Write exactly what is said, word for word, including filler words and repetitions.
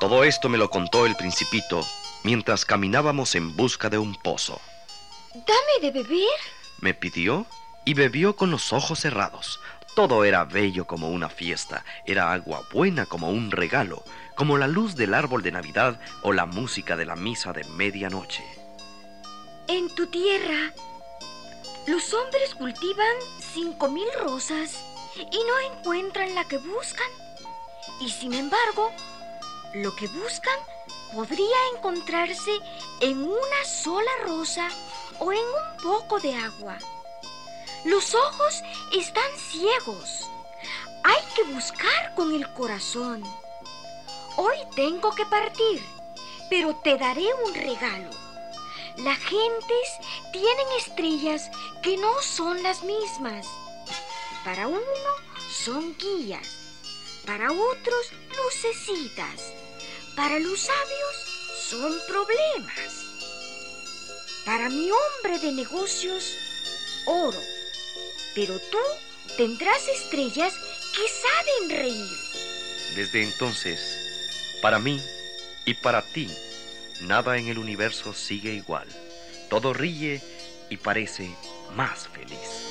Todo esto me lo contó el Principito mientras caminábamos en busca de un pozo. Dame de beber. Me pidió y bebió con los ojos cerrados. Todo era bello como una fiesta, era agua buena como un regalo, como la luz del árbol de Navidad o la música de la misa de medianoche. En tu tierra, los hombres cultivan cinco mil rosas y no encuentran la que buscan. Y sin embargo, lo que buscan podría encontrarse en una sola rosa o en un poco de agua. Los ojos están ciegos. Hay que buscar con el corazón. Hoy tengo que partir, pero te daré un regalo. Las gentes tienen estrellas que no son las mismas. Para uno son guías, para otros lucecitas, para los sabios son problemas. Para mi hombre de negocios, oro. Pero tú tendrás estrellas que saben reír. Desde entonces, para mí y para ti, nada en el universo sigue igual. Todo ríe y parece más feliz.